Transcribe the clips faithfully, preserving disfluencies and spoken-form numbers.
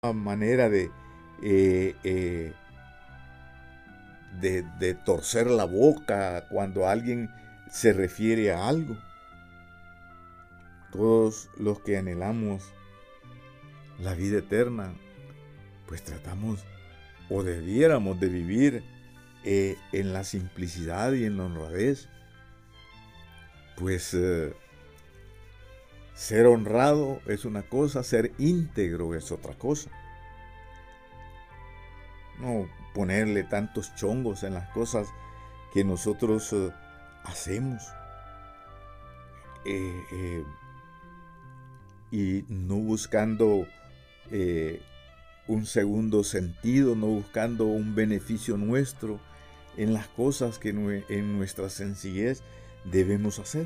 manera de, eh, eh, de, de torcer la boca cuando alguien se refiere a algo. Todos los que anhelamos la vida eterna, pues tratamos o debiéramos de vivir eh, en la simplicidad y en la honradez. Pues eh, ser honrado es una cosa, ser íntegro es otra cosa. No ponerle tantos chongos en las cosas que nosotros eh, hacemos. Eh, eh, y no buscando eh, un segundo sentido, no buscando un beneficio nuestro en las cosas que en nuestra sencillez debemos hacer.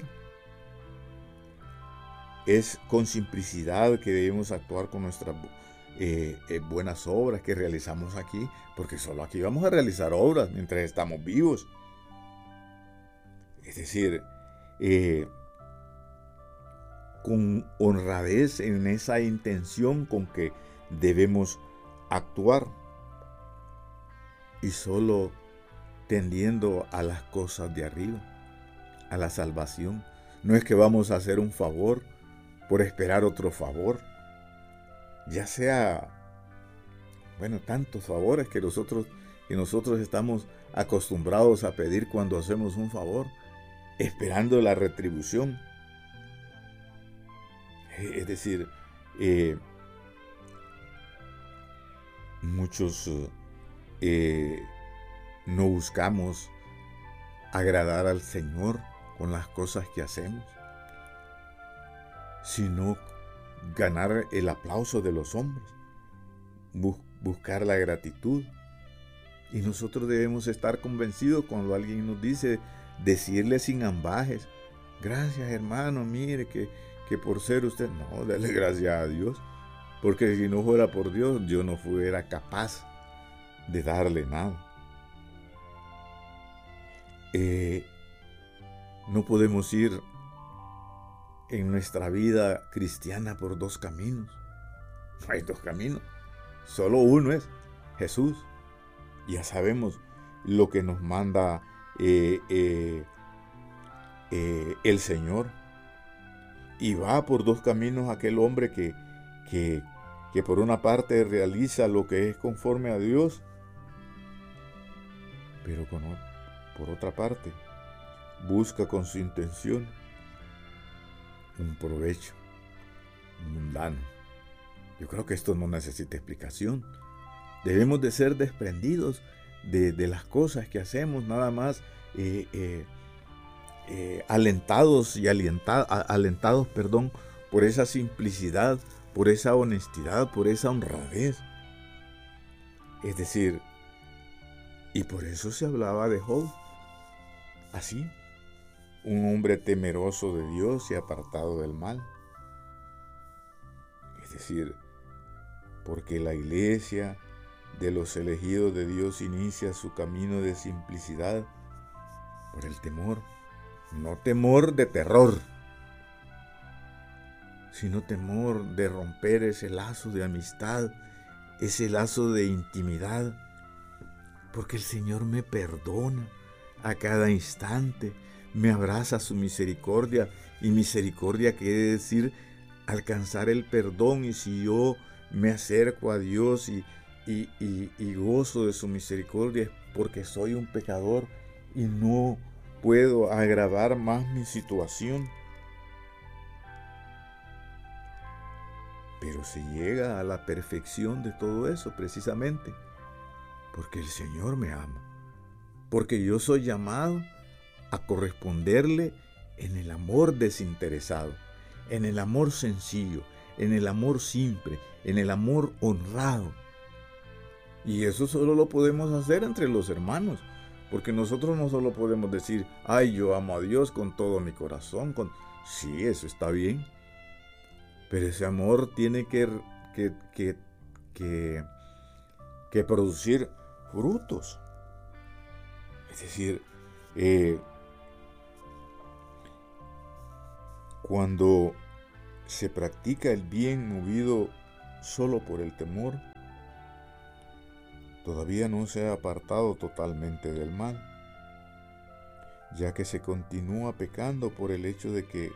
Es con simplicidad que debemos actuar con nuestras eh, eh, buenas obras que realizamos aquí, porque solo aquí vamos a realizar obras mientras estamos vivos. Es decir, eh, con honradez en esa intención con que debemos actuar y solo tendiendo a las cosas de arriba, a la salvación. No es que vamos a hacer un favor por esperar otro favor, ya sea, bueno, tantos favores que nosotros, que nosotros estamos acostumbrados a pedir cuando hacemos un favor, esperando la retribución. Es decir, eh, muchos eh, no buscamos agradar al Señor con las cosas que hacemos, sino ganar el aplauso de los hombres, bus buscar la gratitud. Y nosotros debemos estar convencidos cuando alguien nos dice, decirle sin ambajes, gracias hermano, mire que, que por ser usted, no, dale gracias a Dios, porque si no fuera por Dios, yo no fuera capaz de darle nada. Eh, no podemos ir en nuestra vida cristiana por dos caminos. No hay dos caminos, solo uno es Jesús. Ya sabemos lo que nos manda eh, eh, eh, el Señor. Y va por dos caminos aquel hombre que, que, que por una parte realiza lo que es conforme a Dios, pero con, por otra parte busca con su intención un provecho mundano. Yo creo que esto no necesita explicación. Debemos de ser desprendidos de, de las cosas que hacemos, nada más eh, eh, eh, alentados y alienta, alentados perdón, por esa simplicidad, por esa honestidad, por esa honradez. Es decir, y por eso se hablaba de Job, así, un hombre temeroso de Dios y apartado del mal. Es decir, porque la iglesia de los elegidos de Dios inicia su camino de simplicidad por el temor, no temor de terror, sino temor de romper ese lazo de amistad, ese lazo de intimidad, porque el Señor me perdona a cada instante, me abraza su misericordia, y misericordia quiere decir alcanzar el perdón. Y si yo me acerco a Dios y, y, y, y gozo de su misericordia, es porque soy un pecador y no puedo agravar más mi situación. Pero se llega a la perfección de todo eso precisamente porque el Señor me ama, porque yo soy llamado a corresponderle en el amor desinteresado, en el amor sencillo, en el amor simple, en el amor honrado. Y eso solo lo podemos hacer entre los hermanos, porque nosotros no solo podemos decir, ay, yo amo a Dios con todo mi corazón, con... sí, eso está bien, pero ese amor tiene que, que, que, que, que producir frutos. Es decir, eh, cuando se practica el bien movido solo por el temor, todavía no se ha apartado totalmente del mal, ya que se continúa pecando por el hecho de que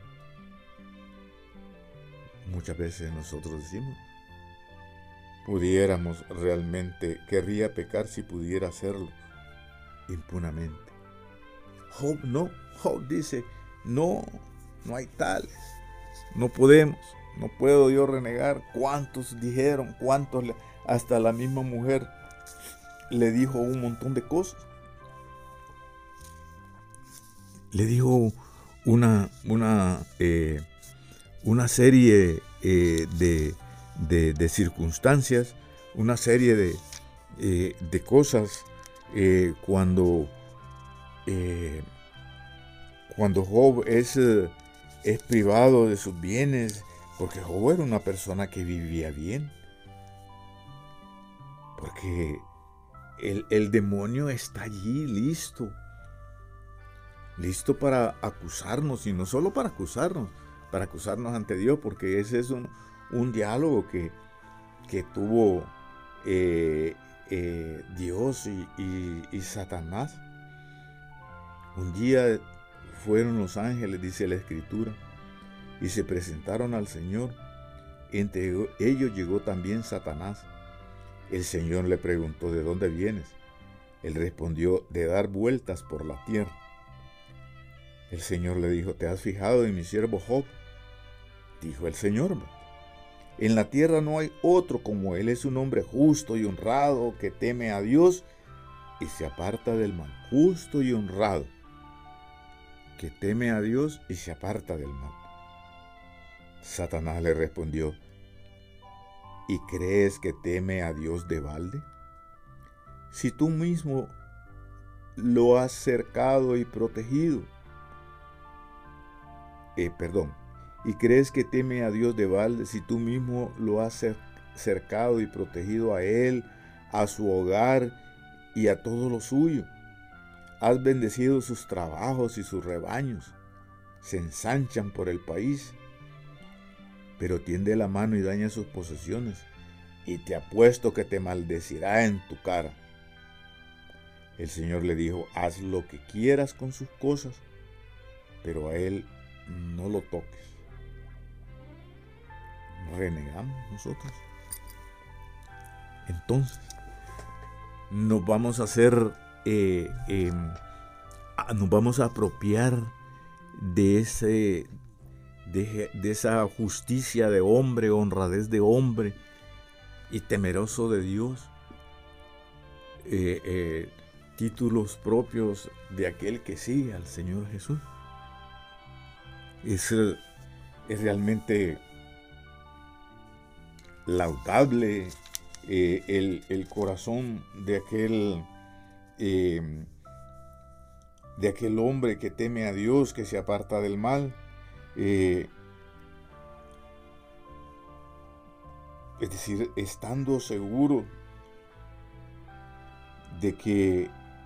muchas veces nosotros decimos, pudiéramos realmente, querría pecar si pudiera hacerlo impunemente. Job no, Job dice, no, no hay tales, no podemos, no puedo yo renegar. ¿Cuántos dijeron? ¿Cuántos? Le, hasta la misma mujer le dijo un montón de cosas. Le dijo una, una, eh, una serie eh, de, de, de circunstancias, una serie de, eh, de cosas eh, cuando, eh, cuando Job es, eh, es privado de sus bienes, porque Job era una persona que vivía bien, porque el, el demonio está allí listo, listo para acusarnos, y no solo para acusarnos, para acusarnos ante Dios, porque ese es un, un diálogo que, que tuvo eh, eh, Dios y, y, y Satanás. Un día fueron los ángeles, dice la Escritura, y se presentaron al Señor. Entre ellos llegó también Satanás. El Señor le preguntó, ¿de dónde vienes? Él respondió, de dar vueltas por la tierra. El Señor le dijo, ¿te has fijado en mi siervo Job? Dijo el Señor, en la tierra no hay otro como él, es un hombre justo y honrado que teme a Dios y se aparta del mal. Justo y honrado, que teme a Dios y se aparta del mal. Satanás le respondió, ¿y crees que teme a Dios de balde? Si tú mismo lo has cercado y protegido, eh, perdón, ¿y crees que teme a Dios de balde si tú mismo lo has cercado y protegido a él, a su hogar y a todo lo suyo? Has bendecido sus trabajos y sus rebaños, se ensanchan por el país, pero tiende la mano y daña sus posesiones, y te apuesto que te maldecirá en tu cara. El Señor le dijo, haz lo que quieras con sus cosas, pero a él no lo toques. Renegamos nosotros. Entonces, nos vamos a hacer, eh, eh, nos vamos a apropiar de ese, de, de esa justicia de hombre, honradez de hombre y temeroso de Dios, eh, eh, títulos propios de aquel que sigue al Señor Jesús. Es, es realmente laudable eh, el, el corazón de aquel eh, de aquel hombre que teme a Dios, que se aparta del mal. Eh, es decir, estando seguro de que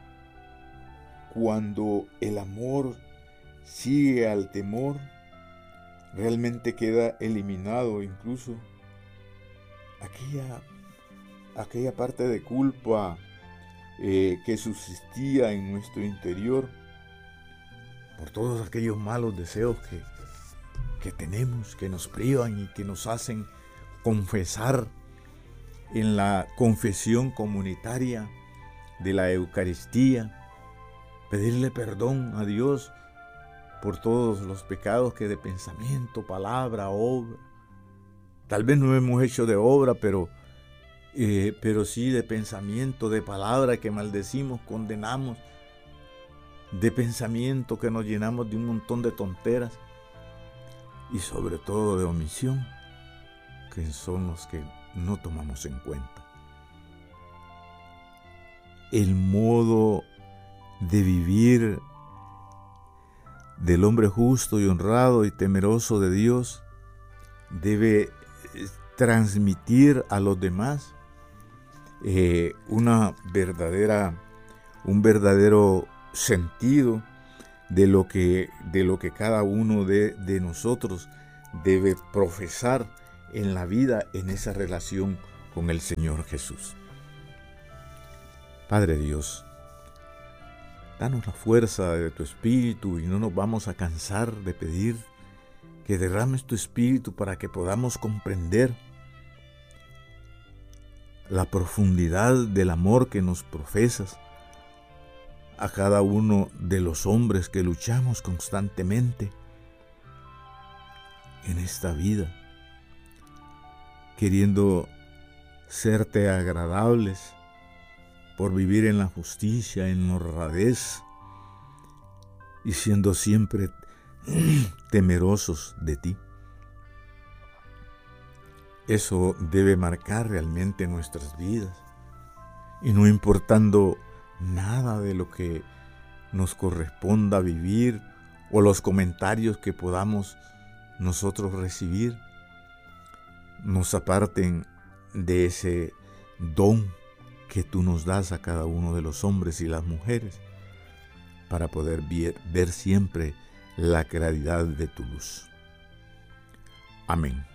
cuando el amor sigue al temor, realmente queda eliminado incluso aquella, aquella parte de culpa eh, que subsistía en nuestro interior por todos aquellos malos deseos que, que tenemos, que nos privan y que nos hacen confesar en la confesión comunitaria de la Eucaristía, pedirle perdón a Dios por todos los pecados que de pensamiento, palabra, obra, tal vez no hemos hecho de obra, pero, eh, pero sí de pensamiento, de palabra que maldecimos, condenamos, de pensamiento que nos llenamos de un montón de tonteras y sobre todo de omisión, que son los que no tomamos en cuenta. El modo de vivir del hombre justo y honrado y temeroso de Dios debe transmitir a los demás eh, una verdadera, un verdadero sentido de lo que, de lo que cada uno de, de nosotros debe profesar en la vida, en esa relación con el Señor Jesús. Padre Dios, danos la fuerza de tu Espíritu y no nos vamos a cansar de pedir que derrames tu Espíritu para que podamos comprender la profundidad del amor que nos profesas a cada uno de los hombres que luchamos constantemente en esta vida, queriendo serte agradables por vivir en la justicia, en la honradez y siendo siempre temerosos de ti. Eso debe marcar realmente nuestras vidas y no importando nada de lo que nos corresponda vivir o los comentarios que podamos nosotros recibir, nos aparten de ese don que tú nos das a cada uno de los hombres y las mujeres para poder ver, ver siempre la claridad de tu luz. Amén.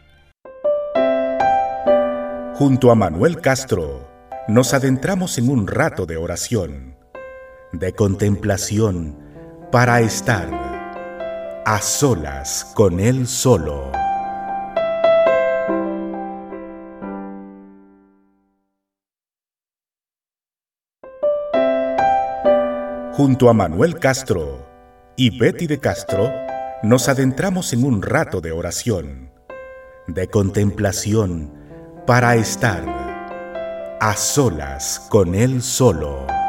Junto a Manuel Castro, nos adentramos en un rato de oración, de contemplación, para estar a solas con Él solo. Junto a Manuel Castro y Betty de Castro, nos adentramos en un rato de oración, de contemplación, para estar a solas con Él solo.